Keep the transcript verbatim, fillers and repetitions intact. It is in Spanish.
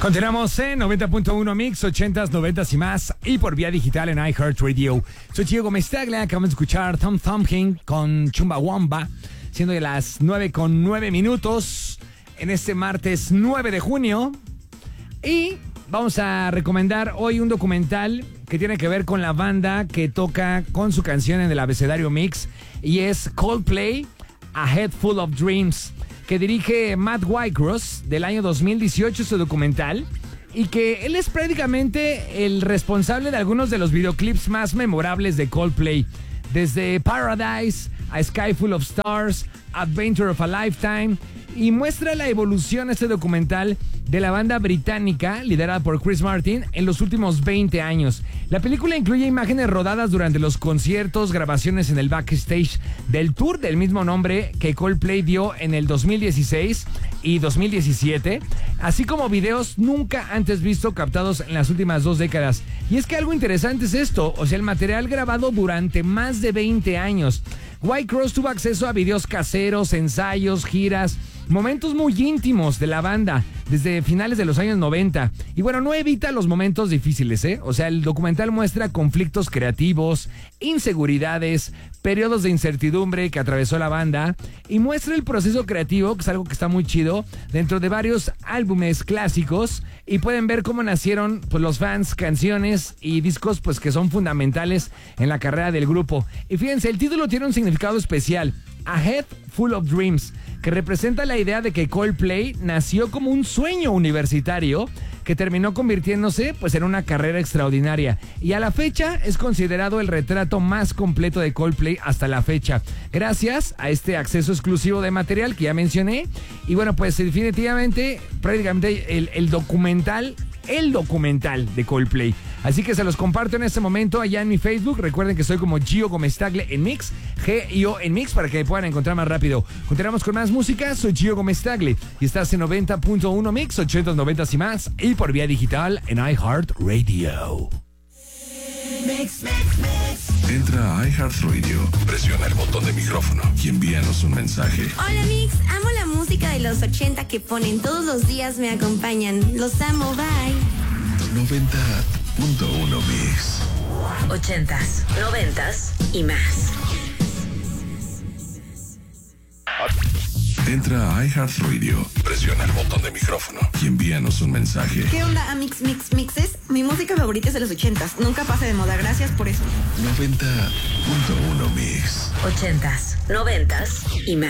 Continuamos en noventa punto uno Mix, ochentas, noventas y más, y por vía digital en iHeartRadio. Soy Gio Gómez Taglia, acabamos de escuchar Tom Thumpkin con Chumbawamba, siendo de las nueve con nueve minutos en este martes nueve de junio. Y vamos a recomendar hoy un documental que tiene que ver con la banda que toca con su canción en el abecedario Mix, y es Coldplay, A Head Full of Dreams, que dirige Matt Whitecross, del año dos mil dieciocho, su documental, y que él es prácticamente el responsable de algunos de los videoclips más memorables de Coldplay, desde Paradise a Sky Full of Stars, Adventure of a Lifetime, y muestra la evolución este documental de la banda británica liderada por Chris Martin en los últimos veinte años. La película incluye imágenes rodadas durante los conciertos, grabaciones en el backstage del tour del mismo nombre que Coldplay dio en el dos mil dieciséis y dos mil diecisiete, así como videos nunca antes visto captados en las últimas dos décadas. Y es que algo interesante es esto, o sea, el material grabado durante más de veinte años. Whitecross tuvo acceso a videos caseros, ensayos, giras, momentos muy íntimos de la banda desde finales de los años noventa. Y bueno, no evita los momentos difíciles, ¿eh? O sea, el documental muestra conflictos creativos, inseguridades, periodos de incertidumbre que atravesó la banda, y muestra el proceso creativo, que es algo que está muy chido, dentro de varios álbumes clásicos, y pueden ver cómo nacieron pues los fans, canciones y discos pues que son fundamentales en la carrera del grupo. Y fíjense, el título tiene un significado especial: A Head Full of Dreams, que representa la idea de que Coldplay nació como un sueño universitario que terminó convirtiéndose pues en una carrera extraordinaria, y a la fecha es considerado el retrato más completo de Coldplay hasta la fecha, gracias a este acceso exclusivo de material que ya mencioné. Y bueno, pues definitivamente prácticamente el, el documental el documental de Coldplay. Así que se los comparto en este momento allá en mi Facebook. Recuerden que soy como Gio Gómez Tagle en Mix, G I O en Mix, para que me puedan encontrar más rápido. Continuamos con más música. Soy Gio Gómez Tagle y estás en noventa punto uno Mix, ochentas, noventas y más, y por vía digital en iHeartRadio. Mix, mix, mix. Entra a iHeartRadio, presiona el botón de micrófono y envíanos un mensaje. Hola Mix, amo la música de los ochenta que ponen todos los días, me acompañan. Los amo, bye. noventa punto uno Mix. Ochentas, noventas y más. Entra a iHeartRadio, presiona el botón de micrófono y envíanos un mensaje. ¿Qué onda, Mix, Mix, Mixes? Mi música favorita es de los ochentas, nunca pasa de moda, gracias por eso. noventa punto uno Mix. Ochentas, noventas y más.